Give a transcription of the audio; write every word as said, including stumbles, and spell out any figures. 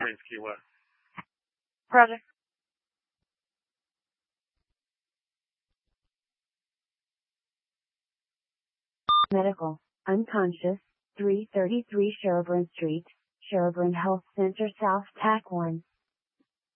Prince Key West. Roger. Medical, unconscious, three thirty-three Sherburne Street, Sherburne Health Center South, T A C one.